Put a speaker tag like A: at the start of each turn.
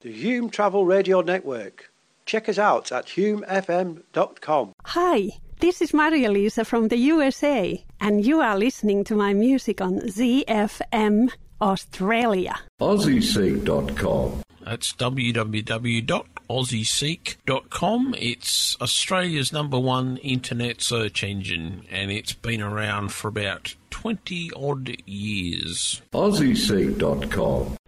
A: the Hume Travel Radio Network. Check us out at humefm.com.
B: Hi, this is Maria-Lisa from the USA, and you are listening to my music on ZFM Australia.
C: AussieSeek.com.
D: That's www.aussieseek.com. It's Australia's #1 internet search engine, and it's been around for about 20-odd years.
C: AussieSeek.com.